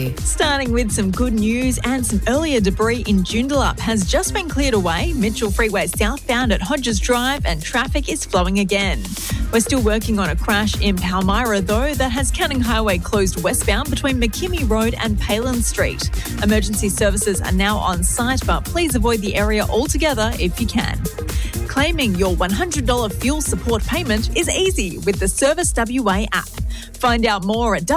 Starting with some good news, and some earlier debris in Joondalup has just been cleared away. Mitchell Freeway southbound at Hodges Drive, and traffic is flowing again. We're still working on a crash in Palmyra though that has Canning Highway closed westbound between McKimmie Road and Palin Street. Emergency services are now on site, but please avoid the area altogether if you can. Claiming your $100 fuel support payment is easy with the Service WA app. Find out more at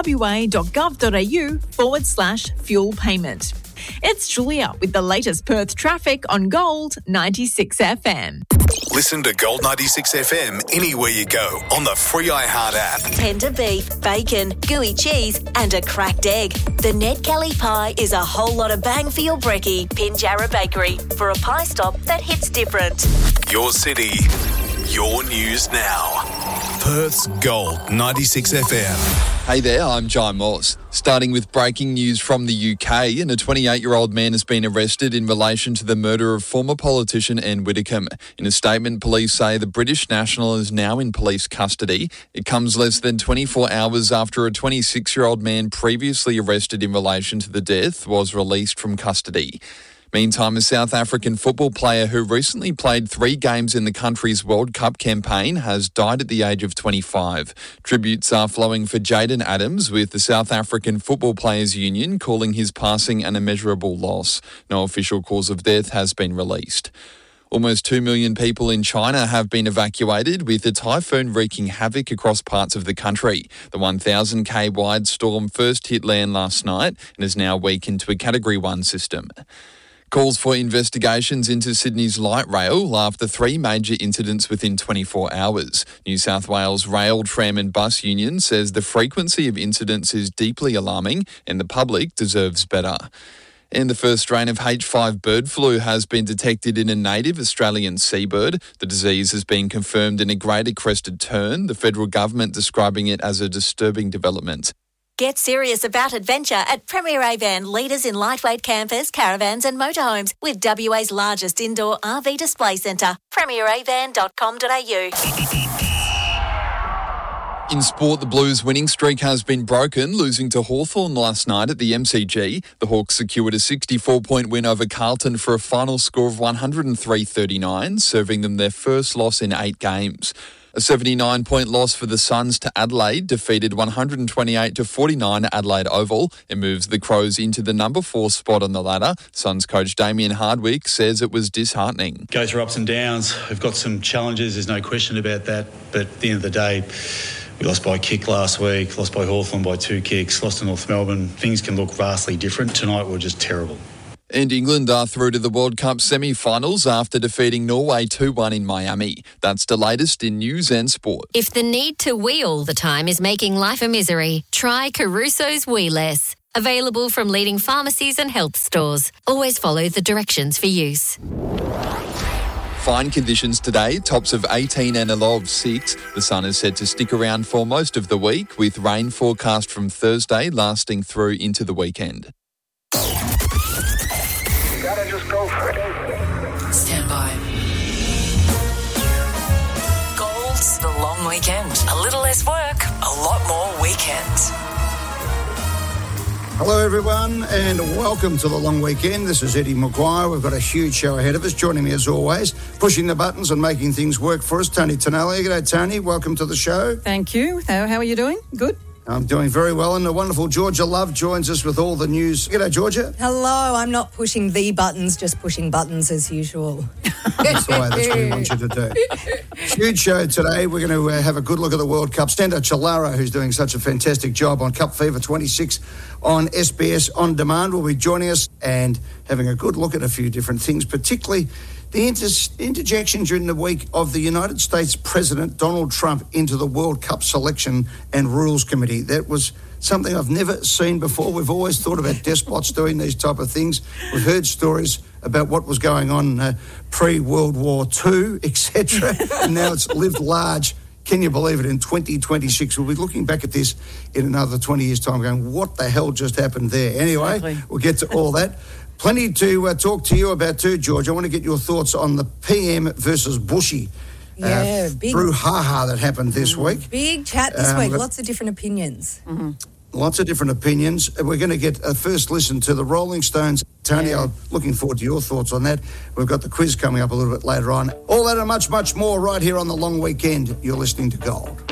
wa.gov.au/fuel payment. It's Julia with the latest Perth traffic on Gold 96 FM. Listen to Gold 96 FM anywhere you go on the free iHeart app. Tender beef, bacon, gooey cheese and a cracked egg. The Ned Kelly pie is a whole lot of bang for your brekkie. Pinjarra Bakery for a pie stop that hits different. Your city, your news now. Perth's Gold 96 FM. Hey there, I'm Jai Moss. Starting with breaking news from the UK, and a 28-year-old man has been arrested in relation to the murder of former politician Anne Widdecombe. In a statement, police say the British national is now in police custody. It comes less than 24 hours after a 26-year-old man previously arrested in relation to the death was released from custody. Meantime, a South African football player who recently played 3 games in the country's World Cup campaign has died at the age of 25. Tributes are flowing for Jaden Adams, with the South African Football Players Union calling his passing an immeasurable loss. No official cause of death has been released. Almost 2 million people in China have been evacuated, with the typhoon wreaking havoc across parts of the country. The 1,000k wide storm first hit land last night and is now weakened to a Category 1 system. Calls for investigations into Sydney's light rail after 3 major incidents within 24 hours. New South Wales Rail, Tram and Bus Union says the frequency of incidents is deeply alarming and the public deserves better. And the first strain of H5 bird flu has been detected in a native Australian seabird. The disease has been confirmed in a greater crested tern, the federal government describing it as a disturbing development. Get serious about adventure at Premier Avan, leaders in lightweight campers, caravans and motorhomes with WA's largest indoor RV display centre. premieravan.com.au. In sport, the Blues' winning streak has been broken, losing to Hawthorn last night at the MCG. The Hawks secured a 64-point win over Carlton for a final score of 103-39, serving them their first loss in 8 games. A 79-point loss for the Suns to Adelaide defeated 128-49 Adelaide Oval. It moves the Crows into the number 4 spot on the ladder. Suns coach Damien Hardwick says it was disheartening. Go through ups and downs. We've got some challenges, there's no question about that. But at the end of the day, we lost by a kick last week, lost by Hawthorn by 2 kicks, lost to North Melbourne. Things can look vastly different. Tonight we're just terrible. And England are through to the World Cup semi-finals after defeating Norway 2-1 in Miami. That's the latest in news and sport. If the need to wee all the time is making life a misery, try Caruso's Wee Less. Available from leading pharmacies and health stores. Always follow the directions for use. Fine conditions today, tops of 18 and a low of 6. The sun is said to stick around for most of the week, with rain forecast from Thursday lasting through into the weekend. Gotta just go for it. Stand by. Gold's the long weekend. A little less work, a lot more weekend. Hello everyone and welcome to the long weekend. This is Eddie Maguire. We've got a huge show ahead of us. Joining me as always, pushing the buttons and making things work for us, Tony Tonelli. G'day Tony, welcome to the show. Thank you. How are you doing? Good? I'm doing very well, and the wonderful Georgia Love joins us with all the news. G'day, Georgia. Hello, I'm not pushing the buttons, just pushing buttons as usual. That's the way that's what we want you to do. Huge show today. We're going to have a good look at the World Cup. Stendo Chilaro, who's doing such a fantastic job on Cup Fever 26 on SBS On Demand, will be joining us and having a good look at a few different things, particularly the interjection during the week of the United States President Donald Trump into the World Cup Selection and Rules Committee. That was something I've never seen before. We've always thought about despots doing these type of things. We've heard stories about what was going on pre-World War II, etc. And now it's lived large. Can you believe it? In 2026, we'll be looking back at this in another 20 years' time going, what the hell just happened there? Anyway, exactly. We'll get to all that. Plenty to talk to you about too, George. I want to get your thoughts on the PM versus Bushy big brouhaha that happened this week. Big chat this week. Lots of different opinions. Mm-hmm. Lots of different opinions. We're going to get a first listen to the Rolling Stones. Tony, I'm looking forward to your thoughts on that. We've got the quiz coming up a little bit later on. All that and much, much more right here on the long weekend. You're listening to Gold.